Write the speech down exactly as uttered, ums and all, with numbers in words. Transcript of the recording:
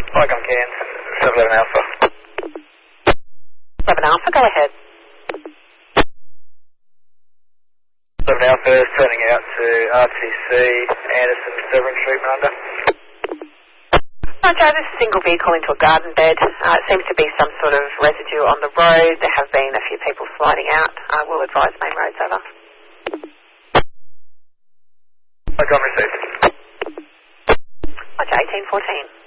Like on Cairns, seven eleven Alpha. eleven Alpha, go ahead. seven Alpha is turning out to R T C, Anderson, Severn Street, Miranda. Hi Joe, this is a single vehicle into a garden bed. Uh, it seems to be some sort of residue on the road. There have been a few people sliding out. Uh, we'll advise main roads over. Like on received. Roger, eighteen fourteen.